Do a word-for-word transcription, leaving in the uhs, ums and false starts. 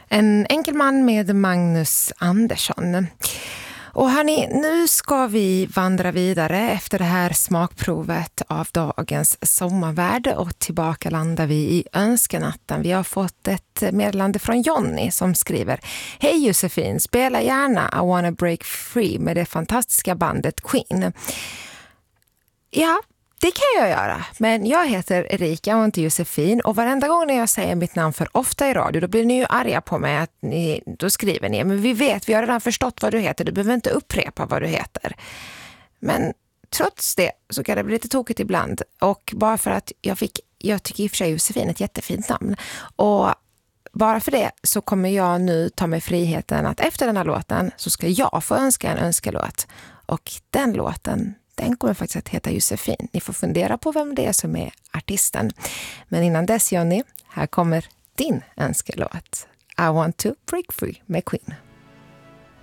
En enkel man med Magnus Andersson. Och hörni, nu ska vi vandra vidare efter det här smakprovet av dagens sommarvärld och tillbaka landar vi i önskenatten. Vi har fått ett meddelande från Jonny som skriver: Hej Josefin, spela gärna I wanna break free med det fantastiska bandet Queen. Ja, det kan jag göra, men jag heter Erika och inte Josefin, och varenda gång när jag säger mitt namn för ofta i radio då blir ni ju arga på mig, att ni, då skriver ni, men vi vet, vi har redan förstått vad du heter, du behöver inte upprepa vad du heter. Men trots det så kan det bli lite tokigt ibland, och bara för att jag fick, jag tycker i och för sig Josefin ett jättefint namn, och bara för det så kommer jag nu ta mig friheten att efter den här låten så ska jag få önska en önskelåt, och den låten, den kommer faktiskt att heta Josefin. Ni får fundera på vem det är som är artisten. Men innan dess, Jonny, här kommer din önskelåt. I want to break free med Queen.